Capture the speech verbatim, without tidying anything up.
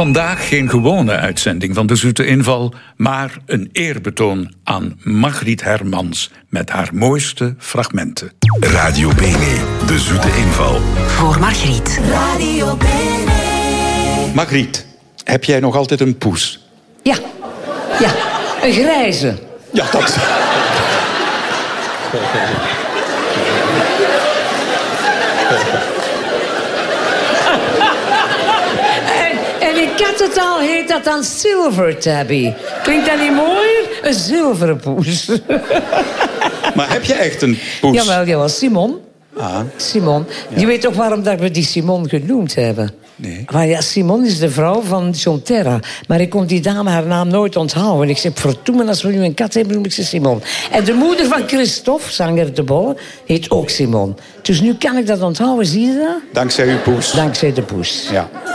Vandaag geen gewone uitzending van De Zoete Inval, maar een eerbetoon aan Margriet Hermans met haar mooiste fragmenten. Radio Bene, De Zoete Inval. Voor Margriet. Radio Bene. Margriet, heb jij nog altijd een poes? Ja, ja, een grijze. Ja, dat... En in kattentaal heet dat dan Silver Tabby. Klinkt dat niet mooi? Een zilveren poes. Maar heb je echt een poes? Jawel, jawel, Simon. Ah. Simon. Ja. Je weet toch waarom dat we die Simon genoemd hebben? Nee. Maar ja, Simon is de vrouw van John Terra. Maar ik kon die dame haar naam nooit onthouden. Ik zei, verdoemen, als we nu een kat hebben, noem ik ze Simon. En de moeder van Christophe, zanger De Bolle, heet ook Simon. Dus nu kan ik dat onthouden, zie je dat? Dankzij uw poes. Dankzij de poes. Ja.